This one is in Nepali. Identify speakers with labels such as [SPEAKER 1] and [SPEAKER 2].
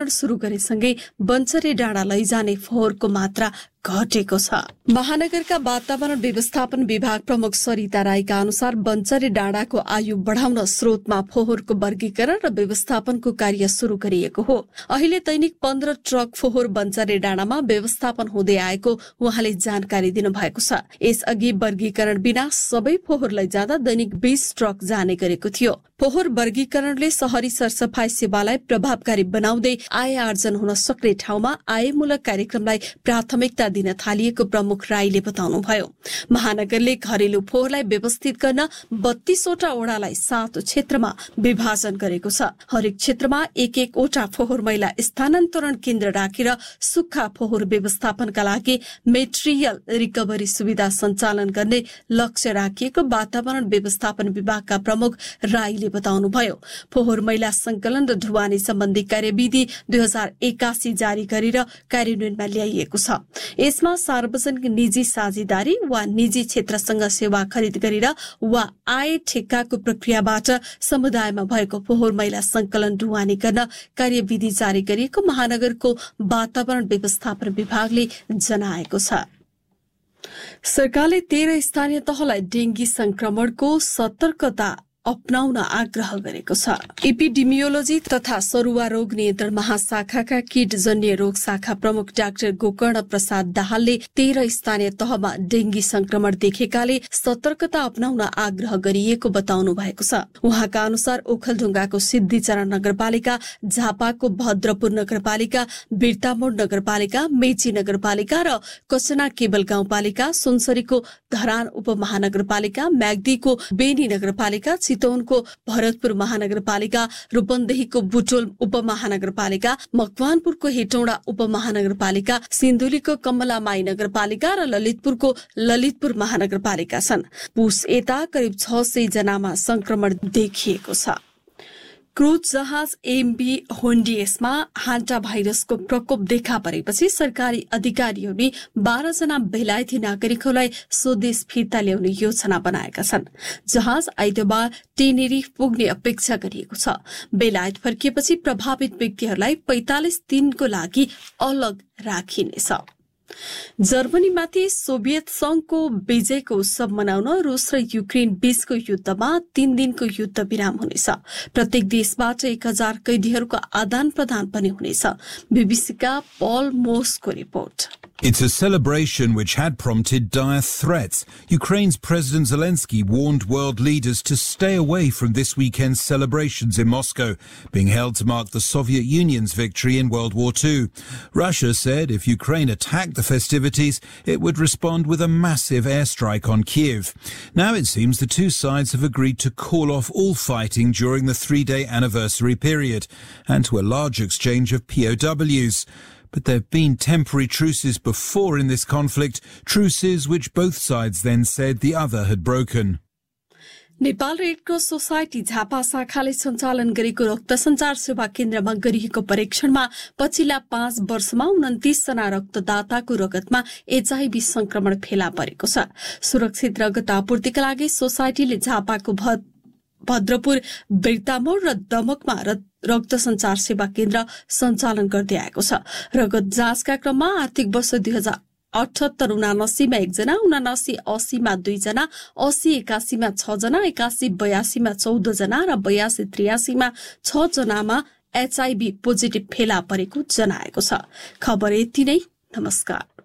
[SPEAKER 1] वितरण सुरु गरेसँगै बन्चरे डाँडा लैजाने फोहोरको मात्रा घटेको छ। महानगरका वातावरण व्यवस्थापन विभाग प्रमुख सरिता राईका अनुसार बन्चरे डाँडाको आयु बढ़ाउन स्रोतमा फोहोरको वर्गीकरण र व्यवस्थापनको कार्य शुरू गरिएको हो। अहिले दैनिक 15 ट्रक फोहोर बन्चरे डाँडामा व्यवस्थापन हुँदै आएको उहाँले जानकारी दिनुभएको छ। यसअघि वर्गीकरण बिना सबै फोहोर लैजाँदा दैनिक 20 ट्रक जाने गरेको थियो। फोहोर वर्गीकरणले शहरी सरसफाई सेवालाई प्रभावकारी बनाउँदै आय आर्जन हुन सक्ने ठाउँमा आयमूलक कार्यक्रमलाई प्राथमिकता दिन थालिएको प्रमुख राईले बताउनुभयो। महानगरले घरेलु फोहोरलाई व्यवस्थित गर्न 32 वटा वडालाई 7 क्षेत्रमा विभाजन गरेको छ। हरेक क्षेत्रमा एक वटा फोहोर मैला स्थानान्तरण केन्द्र राखेर सुक्खा फोहोर व्यवस्थापनका लागि मेटेरियल रिकभरी सुविधा सञ्चालन गर्ने लक्ष्य राखिएको वातावरण व्यवस्थापन विभागका प्रमुख राईले बताउनुभयो। फोहोर मैला संकलन र ढुवानी सम्बन्धी कार्यविधि 2081 जारी गरेर कार्यान्वयनमा ल्याइएको छ। यसमा सार्वजनिक निजी साझेदारी वा निजी क्षेत्रसँग सेवा खरिद गरेर वा आय ठेक्काको प्रक्रियाबाट समुदायमा भएको फोहोर मैला संकलन ढुवानी गर्न कार्यविधि जारी गरिएको महानगरको वातावरण व्यवस्थापन विभागले जनाएको छ। सरकारले 13 स्थानीय तहलाई डेंगी संक्रमणको सतर्कता अपनाउन आग्रह गरेको छ। एपिडेमियोलोजी तथा सरुवा रोग नियन्त्रण महाशाखाका कीटजन्य रोग शाखा प्रमुख डाक्टर गोकर्ण प्रसाद दाहालले 13 स्थानीय तहमा डेंगी संक्रमण देखेकाले सतर्कता अपनाउन आग्रह गरिएको बताउनु भएको छ। उहाँका अनुसार ओखलढुङ्गाको सिद्धिचरण नगरपालिका, झापाको भद्रपुर नगरपालिका, बिर्तामोड नगरपालिका, मेची नगरपालिका र कचना केवल गाउँपालिका, सुनसरीको धरान उपमहानगरपालिका, म्याग्दीको बेनी नगरपालिका, चितवनको भरतपुर महानगरपालिका, रूपन्देहीको बुटोल उपमहानगरपालिका, मकवानपुरको हेटौडा उपमहानगरपालिका, सिन्धुलीको कमलामाई नगरपालिका र ललितपुरको ललितपुर महानगरपालिका छन्। पुस यता करिब 600 जनामा संक्रमण देखिएको छ। क्रूज जहाज एमबी होन्डियसमा हान्टा भाइरसको प्रकोप देखा परेपछि सरकारी अधिकारीहरूले 12 जना बेलायती नागरिकहरूलाई स्वदेश फिर्ता ल्याउने योजना बनाएका छन्। जहाज आइतबार टेनेरिफ पुग्ने अपेक्षा गरिएको छ। बेलायत फर्किएपछि प्रभावित व्यक्तिहरूलाई 45 दिनको लागि अलग राखिनेछ। जर्मनीमाथि सोभियत संघको विजयको उत्सव मनाउन रूस र युक्रेन बीचको युद्धमा 3 दिनको युद्ध विराम हुनेछ। प्रत्येक देशबाट 1000 कैदीहरूको आदान प्रदान पनि हुनेछ। बीबीसीका पल मोसको report.
[SPEAKER 2] It's a celebration which had prompted dire threats. Ukraine's President Zelensky warned world leaders to stay away from this weekend's celebrations in Moscow, being held to mark the Soviet Union's victory in World War II. Russia said if Ukraine attacked the festivities, it would respond with a massive airstrike on Kyiv. Now it seems the two sides have agreed to call off all fighting during the 3-day anniversary period and to a large exchange of POWs. But there have been temporary truces before in this conflict, truces which both sides then said the other had broken.
[SPEAKER 1] Nepal red cross society Jhapa शाखाले सञ्चालन गरेको रक्त सञ्चार सेवा केन्द्रमा गरिएको परीक्षणमा पछिल्ला 5 वर्षमा 29 जना रक्तदाताको रगतमा एचआईभी संक्रमण फेला परेको छ। सुरक्षित रगत आपूर्तिका लागि सोसाइटीले झापाको भद्रपुर, बिर्तामोड र दमकमा रक्त सञ्चार सेवा केन्द्र सञ्चालन गर्दै आएको छ। रगत जाँचका क्रममा आर्थिक वर्ष 2078-79 मा 1 जना, 79-80 मा 2 जना, 80-81 मा 6 जना, 81-82 मा 14 जना र 82-83 मा 6 जनामा एचआईभी पोजिटिभ फेला परेको जनाएको छ। खबर यति नै। नमस्कार।